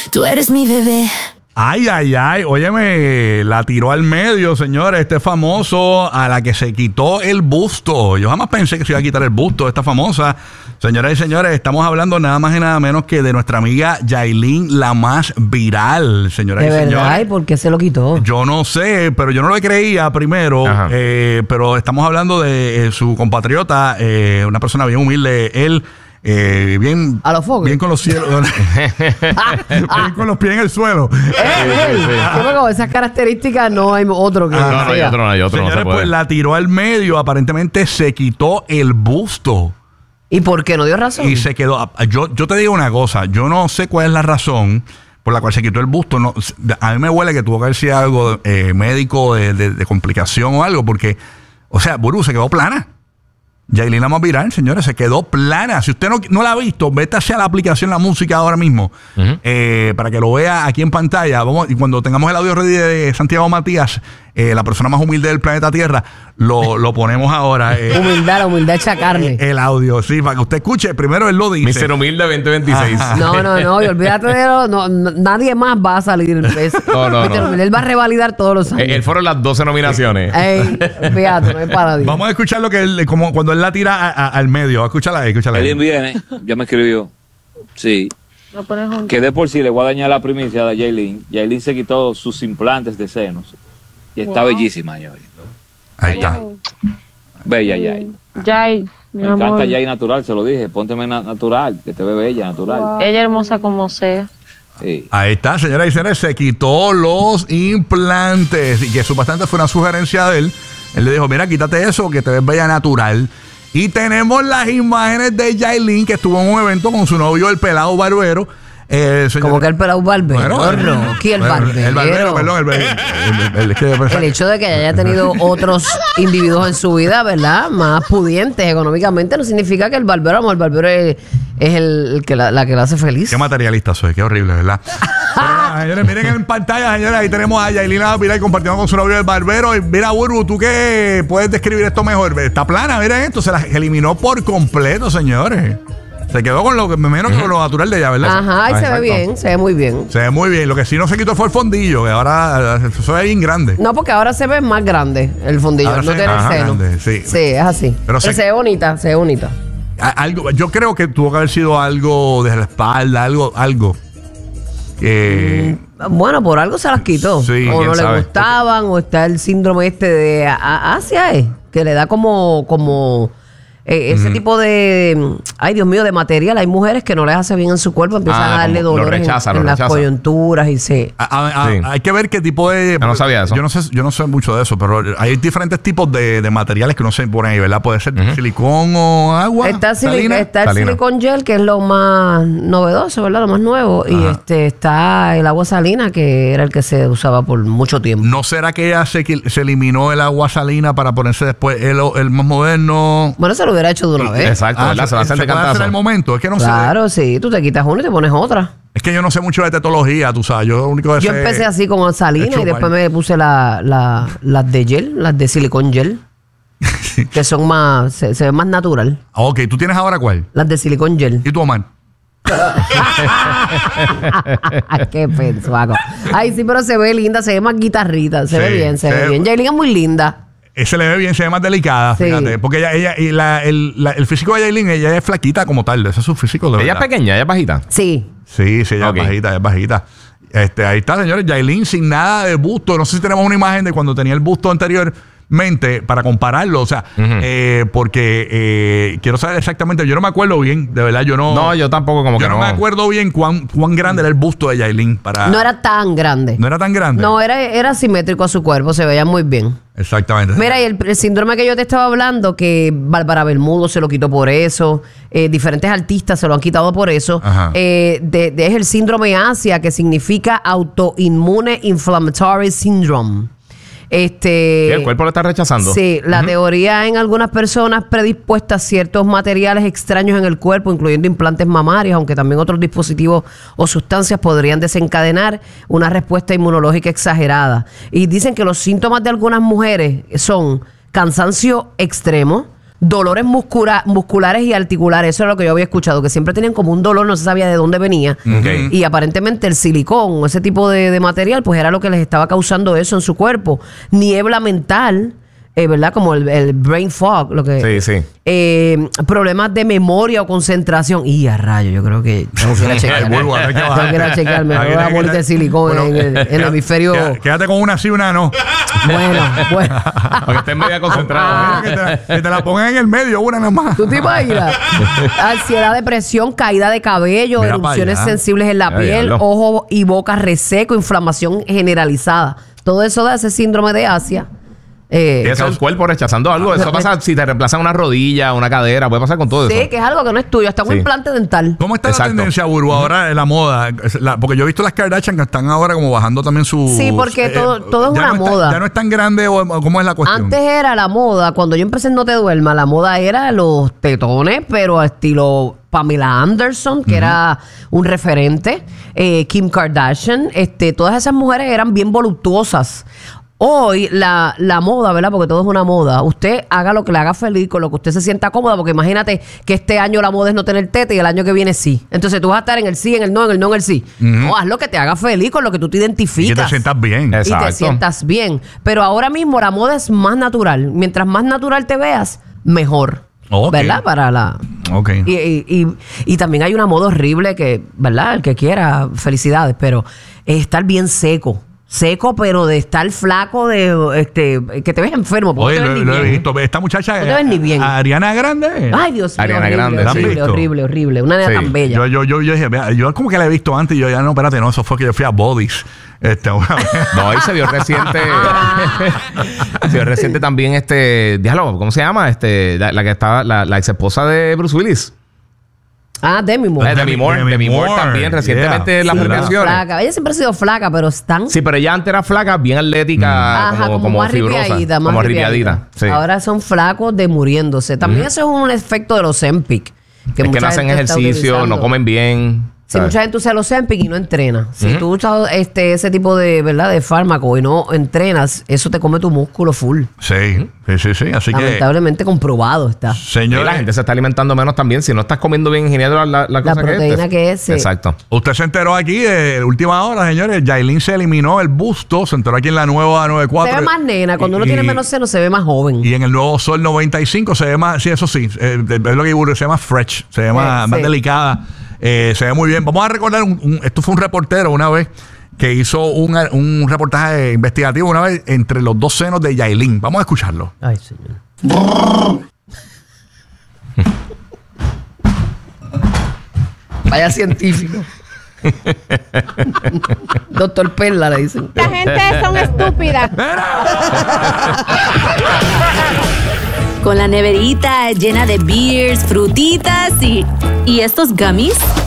Tú eres mi bebé. Ay, ay, ay, óyeme, la tiró al medio, señores, este famoso a la que se quitó el busto. Yo jamás pensé que se iba a quitar el busto de esta famosa. Señoras y señores, estamos hablando nada más y nada menos que de nuestra amiga Yailin, la más viral, señoras y señores. ¿De verdad? ¿Y por qué se lo quitó? Yo no sé, pero yo no lo creía primero, pero estamos hablando de su compatriota, una persona bien humilde, él... bien a los focos, bien con los cielos, bien con los pies en el suelo. Con esas características no hay otro que no hay otro. Señores, no se puede. pues la tiró al medio, aparentemente se quitó el busto. ¿Y por qué no dio razón? Y se quedó. Yo te digo una cosa, yo no sé cuál es la razón por la cual se quitó el busto. No, a mí me huele que tuvo que haber sido algo médico de complicación o algo, porque, o sea, Buru se quedó plana. Yailin, la más viral, señores, se quedó plana. Si usted no la ha visto, vete hacia la aplicación La Música ahora mismo, para que lo vea aquí en pantalla. Y cuando tengamos el audio ready de Santiago Matías, la persona más humilde del planeta Tierra, lo ponemos ahora. La humildad hecha carne. El audio, sí, para que usted escuche. Primero él lo dice. Mr. Humilde 2026. No, y olvídate nadie más va a salir. No. Él va a revalidar todos los años. Él fueron las 12 nominaciones. Fíjate, no hay paradis. Vamos a escuchar lo que él, como cuando él la tira al medio. Escúchala ahí. Alguien viene, ya me escribió. Sí. Que de por sí le voy a dañar la primicia de Yailin. Yailin se quitó sus implantes de senos. Y está bellísima, Yailin. Ahí está. Bella, Yailin. Yailin, me encanta Yailin natural, se lo dije. Pónteme natural, que te ve bella, natural. Wow. Ella hermosa como sea. Sí. Ahí está, señoras y señores, se quitó los implantes. Y que eso bastante fue una sugerencia de él. Él le dijo, mira, quítate eso, que te ves bella natural. Y tenemos las imágenes de Yailin, que estuvo en un evento con su novio, el pelado barbero. Como que el pelado barbero. El barbero. El hecho de que haya tenido otros individuos en su vida, ¿verdad? Más pudientes económicamente, no significa que el barbero es el que la que la hace feliz. Qué materialista soy, qué horrible, ¿verdad? Pero, señores, miren en pantalla, señores, ahí tenemos a Yailin Viral compartiendo con su novio el barbero. Y mira, Burbu, tú que puedes describir esto mejor. Está plana, miren esto, se la eliminó por completo, señores. Se quedó con lo que menos que con lo natural de ella, ¿verdad? Ajá, y se ve bien, se ve muy bien. Se ve muy bien. Lo que sí no se quitó fue el fondillo, que ahora se ve bien grande. No, porque ahora se ve más grande el fondillo, ahora no tiene el seno. Grande, sí, es así. Pero se ve bonita, Algo, yo creo que tuvo que haber sido algo de la espalda, algo. Bueno, por algo se las quitó. Sí, o no le gustaban, o está el síndrome de Asia, que le da como ese tipo de, ay Dios mío, de material. Hay mujeres que no les hace bien en su cuerpo, empiezan a darle dolor en las coyunturas y hay que ver qué tipo de... No sabía eso. Yo no sé mucho de eso, pero hay diferentes tipos de materiales que uno se pone ahí, ¿verdad? Puede ser silicón o agua. Está el silicón gel, que es lo más novedoso, ¿verdad? Lo más nuevo. Y está el agua salina, que era el que se usaba por mucho tiempo. ¿No será que ella se eliminó el agua salina para ponerse después el más moderno? Bueno, se lo hubiera hecho de una vez. Exacto, ¿verdad? Se va a hacer de cantazo. En el momento, es que no sé. Claro, sí, tú te quitas una y te pones otra. Es que yo no sé mucho de tetología, tú sabes. Yo empecé así como salina y después me puse las de gel, las de silicón gel. Que son más, se ve más natural. Ok, ¿tú tienes ahora cuál? Las de silicón gel. ¿Y tu Omar? Qué pensuaco. Ay, sí, pero se ve linda, se ve más guitarrita, se ve bien. Yailin es muy linda. Se le ve bien, se ve más delicada, fíjate. Porque el físico de Yailin, ella es flaquita como tal. Ese es su físico de verdad. ¿Ella es pequeña? ¿Ella es bajita? Sí. Sí, ella es bajita, ahí está, señores. Yailin sin nada de busto. No sé si tenemos una imagen de cuando tenía el busto anteriormente para compararlo. O sea, porque quiero saber exactamente. Yo no me acuerdo bien, de verdad. No, yo tampoco, como que no. Yo no me acuerdo bien cuán grande era el busto de Yailin. No era tan grande. ¿No era tan grande? No, era simétrico a su cuerpo. Se veía muy bien. Exactamente. Mira, y el síndrome que yo te estaba hablando, que Bárbara Bermudo se lo quitó por eso, diferentes artistas se lo han quitado por eso, es el síndrome Asia, que significa Autoimmune Inflammatory Syndrome. El cuerpo lo está rechazando. Sí, la teoría en algunas personas predispuestas a ciertos materiales extraños en el cuerpo, incluyendo implantes mamarios, aunque también otros dispositivos o sustancias podrían desencadenar una respuesta inmunológica exagerada. Y dicen que los síntomas de algunas mujeres son cansancio extremo, dolores musculares y articulares. Eso es lo que yo había escuchado, que siempre tenían como un dolor, no se sabía de dónde venía. Okay. Y aparentemente el silicón, ese tipo de material, pues era lo que les estaba causando eso en su cuerpo. Niebla mental, ¿verdad? Como el brain fog, lo que... Sí. Problemas de memoria o concentración. Y a rayo, yo creo que tengo que ir a chequearme. Tengo que ir a chequearme. Me voy a morir de silicón en el hemisferio. Quédate con una sí, una no. Bueno. Porque estés media concentrado. Que te la pongan en el medio, una nada más. ¿Tú te imaginas? Ansiedad, depresión, caída de cabello, Mira erupciones sensibles en la piel, ojo y boca reseco, inflamación generalizada. Todo eso da ese síndrome de Asia. Eso es el cuerpo rechazando algo. Eso pasa si te reemplazan una rodilla, una cadera. Puede pasar con todo eso. Sí, que es algo que no es tuyo. Hasta un implante dental. ¿Cómo está la tendencia, Buru, ahora en la moda? Porque yo he visto las Kardashian que están ahora como bajando también su... Sí, porque todo es una moda. Ya no es tan grande. ¿Cómo es la cuestión? Antes era la moda. Cuando yo empecé en No Te Duermas, la moda era los tetones, pero estilo Pamela Anderson, que era un referente. Kim Kardashian. Todas esas mujeres eran bien voluptuosas. Hoy la moda, ¿verdad? Porque todo es una moda. Usted haga lo que le haga feliz, con lo que usted se sienta cómoda, porque imagínate que este año la moda es no tener teta y el año que viene sí. Entonces tú vas a estar en el sí, en el no, en el sí. No, haz lo que te haga feliz, con lo que tú te identificas. Y que te sientas bien. Exacto. Y te sientas bien. Pero ahora mismo la moda es más natural. Mientras más natural te veas, mejor. Okay. ¿Verdad? Para la... Okay. Y también hay una moda horrible que, ¿verdad? El que quiera, felicidades, pero es estar bien seco, pero de estar flaco, que te ves enfermo. Oye, lo he visto. Esta muchacha, no te ves ni bien. Ariana Grande. Ay, Dios mío. Ariana Grande, horrible. Una nena tan bella. Yo dije, yo como que la he visto antes y yo ya no, espérate, no, eso fue que yo fui a Bodies. No, y se vio reciente. Se vio reciente también diálogo, ¿cómo se llama? La que estaba, la ex esposa de Bruce Willis. Demi Moore. Demi Moore también, recientemente en las premiaciones. Flaca. Ella siempre ha sido flaca, pero están... Sí, pero ella antes era flaca, bien atlética, como más fibrosa. Más ripiadita. Sí. Ahora son flacos de muriéndose. También eso es un efecto de los Ozempic. Es que no hacen ejercicio, no comen bien. Si mucha gente usa los Ozempic y no entrena. Si tú usas ese tipo de, ¿verdad?, de fármaco y no entrenas, eso te come tu músculo full. Sí. Así lamentablemente comprobado está. Señor, y la gente se está alimentando menos también. Si no estás comiendo bien ingeniero la cosa proteína que es. Exacto. Usted se enteró aquí de última hora, señores. Yailin se eliminó el busto. Se enteró aquí en la nueva 94. Se ve más nena. Cuando uno tiene menos seno, se ve más joven. Y en el nuevo Sol 95 se ve más... Sí, eso sí. Es lo que se llama fresh. Se ve más delicada. Se ve muy bien. Vamos a recordar, esto fue un reportero una vez que hizo un reportaje investigativo una vez entre los dos senos de Yailin. Vamos a escucharlo. Ay, señor. Vaya científico. Doctor Perla le dicen. La gente son estúpidas. Con la neverita llena de beers, frutitas y estos gummies.